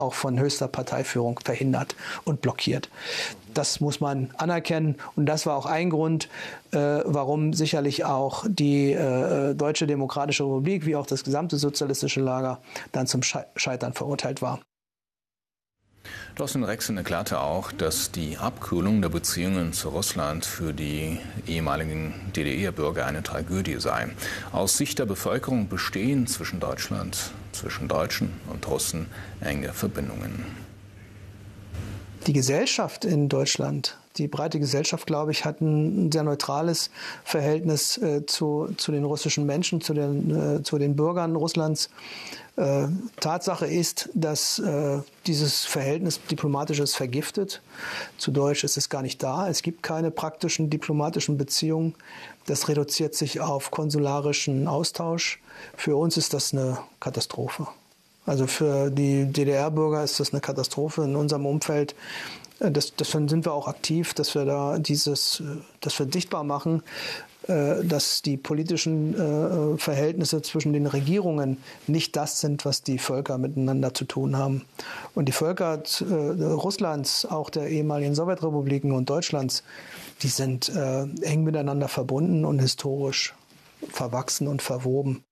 auch von höchster Parteiführung verhindert und blockiert. Das muss man anerkennen. Und das war auch ein Grund, warum sicherlich auch die Deutsche Demokratische Republik wie auch das gesamte sozialistische Lager dann zum Scheitern verurteilt war. Thorsten Rexen erklärte auch, dass die Abkühlung der Beziehungen zu Russland für die ehemaligen DDR-Bürger eine Tragödie sei. Aus Sicht der Bevölkerung bestehen zwischen Deutschen und Russen enge Verbindungen. Die Gesellschaft in Deutschland, die breite Gesellschaft, glaube ich, hat ein sehr neutrales Verhältnis zu den russischen Menschen, zu den Bürgern Russlands. Tatsache ist, dass dieses Verhältnis diplomatisch ist vergiftet. Zu Deutsch ist es gar nicht da. Es gibt keine praktischen diplomatischen Beziehungen. Das reduziert sich auf konsularischen Austausch. Für uns ist das eine Katastrophe. Also für die DDR-Bürger ist das eine Katastrophe in unserem Umfeld. Deswegen sind wir auch aktiv, dass wir da dass wir sichtbar machen, dass die politischen Verhältnisse zwischen den Regierungen nicht das sind, was die Völker miteinander zu tun haben. Und die Völker Russlands, auch der ehemaligen Sowjetrepubliken und Deutschlands, die sind eng miteinander verbunden und historisch verwachsen und verwoben.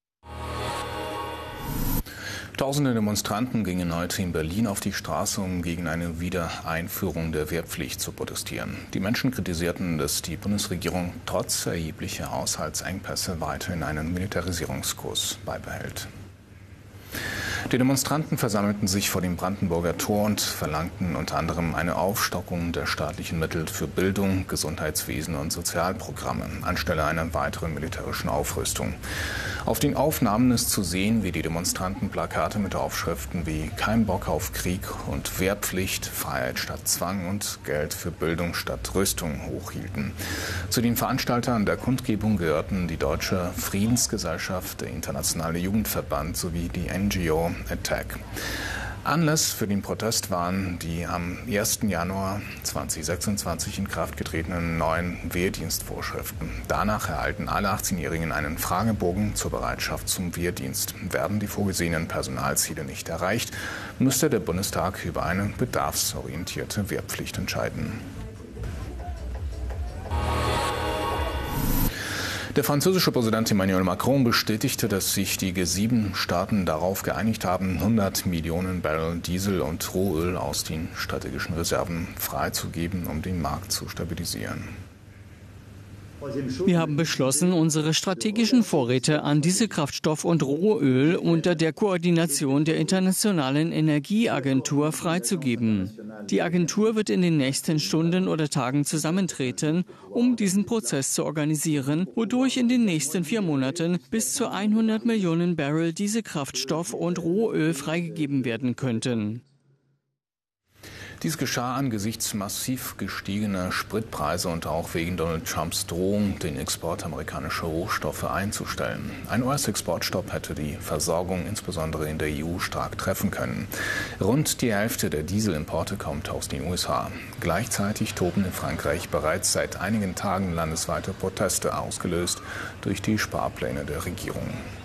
Tausende Demonstranten gingen heute in Berlin auf die Straße, um gegen eine Wiedereinführung der Wehrpflicht zu protestieren. Die Menschen kritisierten, dass die Bundesregierung trotz erheblicher Haushaltsengpässe weiterhin einen Militarisierungskurs beibehält. Die Demonstranten versammelten sich vor dem Brandenburger Tor und verlangten unter anderem eine Aufstockung der staatlichen Mittel für Bildung, Gesundheitswesen und Sozialprogramme anstelle einer weiteren militärischen Aufrüstung. Auf den Aufnahmen ist zu sehen, wie die Demonstranten Plakate mit Aufschriften wie „Kein Bock auf Krieg" und „Wehrpflicht, Freiheit statt Zwang" und „Geld für Bildung statt Rüstung" hochhielten. Zu den Veranstaltern der Kundgebung gehörten die Deutsche Friedensgesellschaft, der Internationale Jugendverband sowie die NGO Attack. Anlass für den Protest waren die am 1. Januar 2026 in Kraft getretenen neuen Wehrdienstvorschriften. Danach erhalten alle 18-Jährigen einen Fragebogen zur Bereitschaft zum Wehrdienst. Werden die vorgesehenen Personalziele nicht erreicht, müsste der Bundestag über eine bedarfsorientierte Wehrpflicht entscheiden. Der französische Präsident Emmanuel Macron bestätigte, dass sich die G7-Staaten darauf geeinigt haben, 100 Millionen Barrel Diesel und Rohöl aus den strategischen Reserven freizugeben, um den Markt zu stabilisieren. Wir haben beschlossen, unsere strategischen Vorräte an Dieselkraftstoff und Rohöl unter der Koordination der Internationalen Energieagentur freizugeben. Die Agentur wird in den nächsten Stunden oder Tagen zusammentreten, um diesen Prozess zu organisieren, wodurch in den nächsten 4 Monaten bis zu 100 Millionen Barrel Dieselkraftstoff und Rohöl freigegeben werden könnten. Dies geschah angesichts massiv gestiegener Spritpreise und auch wegen Donald Trumps Drohung, den Export amerikanischer Rohstoffe einzustellen. Ein US-Exportstopp hätte die Versorgung insbesondere in der EU stark treffen können. Rund die Hälfte der Dieselimporte kommt aus den USA. Gleichzeitig toben in Frankreich bereits seit einigen Tagen landesweite Proteste, ausgelöst durch die Sparpläne der Regierung.